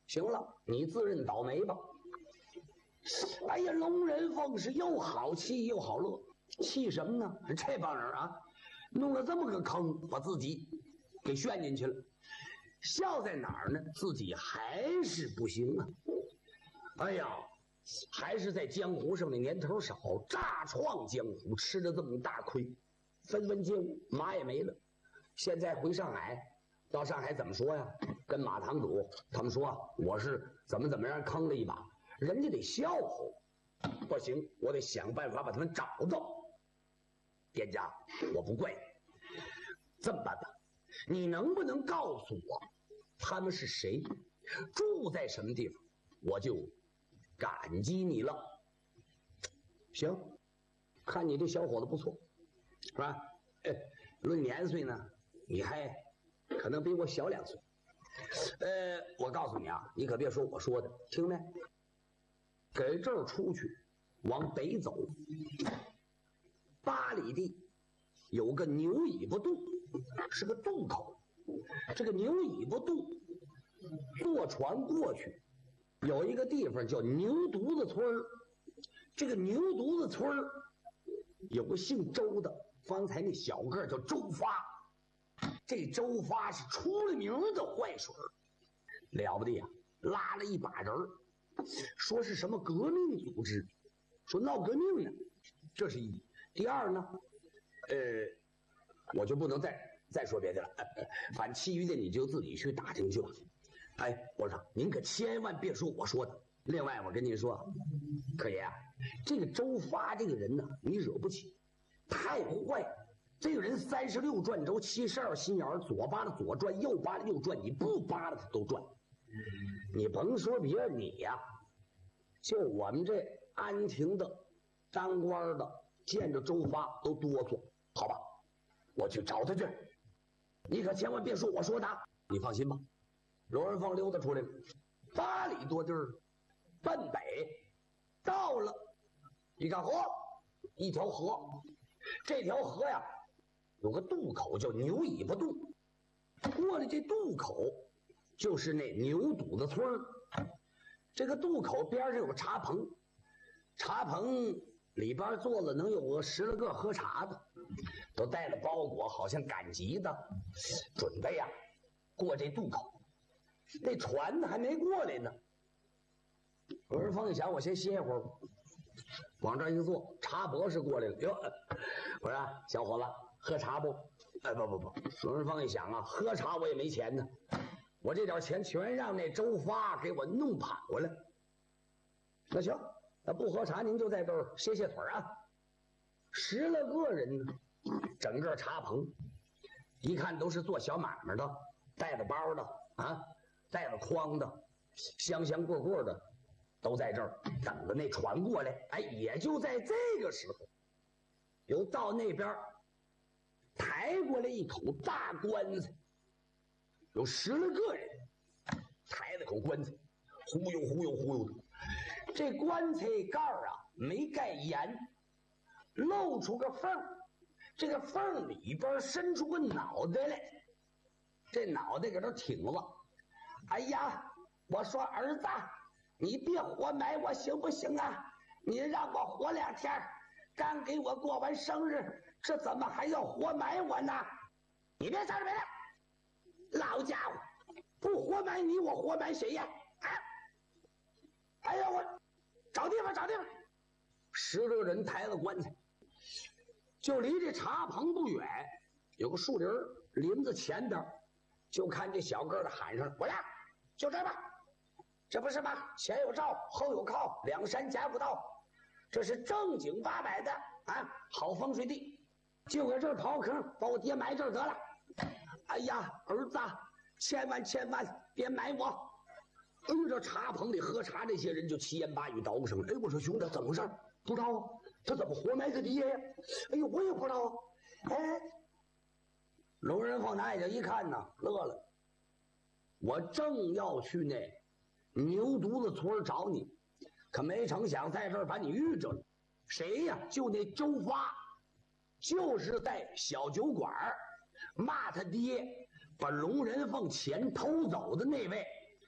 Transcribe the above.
行了，你自认倒霉吧。哎呀，龙人凤是又好气又好乐，气什么呢？这帮人啊，弄了这么个坑，把自己给陷进去了。笑在哪儿呢？自己还是不行啊！哎呀，还是在江湖上的年头少，炸创江湖，吃了这么大亏，分文皆无，马也没了。现在回上海，到上海怎么说呀？跟马堂主他们说我是怎么样坑了一把，人家得笑话。不行，我得想办法把他们找到。店家，我不怪你。这么办吧，你能不能告诉我他们是谁，住在什么地方，我就感激你了。行，看你这小伙子不错，是吧？论年岁呢，你还可能比我小2岁。我告诉你啊，你可别说我说的，听没？给这儿出去，往北走8里地，有个牛尾巴渡，是个渡口。这个牛尾巴渡，坐船过去，有一个地方叫牛犊子村儿。这个牛犊子村儿有个姓周的，方才那小个叫周发。这周发是出了名的坏水，了不得呀！拉了一把人，说是什么革命组织，说闹革命呢，这是一。第二呢，我就不能再说别的了，反正其余的你就自己去打听去吧。我说您可千万别说我说的。另外，我跟您说，可爷啊，这个周发这个人呢，你惹不起，太坏了。这个人36转轴，72心眼，左扒拉左转，右扒拉右转，你不扒拉他都转。你甭说别人，你呀，就我们这安亭的当官的，见着周发都哆嗦。好吧，我去找他去。你可千万别说我说的。你放心吧。罗仁凤溜达出来了，8里多地儿，奔北，到了一条河，一条河。这条河呀，有个渡口叫牛尾巴渡，过了这渡口就是那牛犊子村儿。这个渡口边上有个茶棚，茶棚里边坐了能有个10来个喝茶的，都带了包裹，好像赶集的，准备呀过这渡口。那船还没过来呢。罗仁凤一想，我先歇一会儿吧，往这一坐，茶博士过来了。哟，我说小伙子，喝茶不？不。罗仁凤一想啊，喝茶我也没钱呢，我这点钱全让那周发给我弄跑过来。那行，那不喝茶您就在这儿歇歇腿啊。10来个人呢，整个茶棚，一看都是做小买卖的，带着包的啊，带着筐的，香香过过的，都在这儿等着那船过来。也就在这个时候，又到那边抬过来一口大棺材，有10来个人抬了口棺材，忽悠的。这棺材盖啊没盖严，露出个缝，这个缝里边伸出个脑袋来，这脑袋搁这挺了。哎呀，我说儿子，你别活埋我行不行啊？你让我活2天，刚给我过完生日，这怎么还要活埋我呢？你别吵着别的，老家伙，不活埋你，我活埋谁呀？哎呀，我找地方。10个人抬了棺材，就离这茶棚不远，有个树林，林子前边，就看这小个的喊上：“我呀，就这吧。这不是吗？前有罩，后有靠，2山夹不到，这是正经八百的啊，好风水地，就搁这儿刨坑，把我爹埋这儿得了。哎呀，儿子，千万别埋我！”这茶棚里喝茶这些人就七言八语叨咕上了。我说兄弟怎么回事？不知道啊，他怎么活埋他爹呀？我也不知道啊。龙人凤拿眼睛一看呢，乐了。我正要去那牛犊子村找你，可没成想在这儿把你遇着了。谁呀？就那周发，就是在小酒馆骂他爹，把龙人凤钱偷走的那位。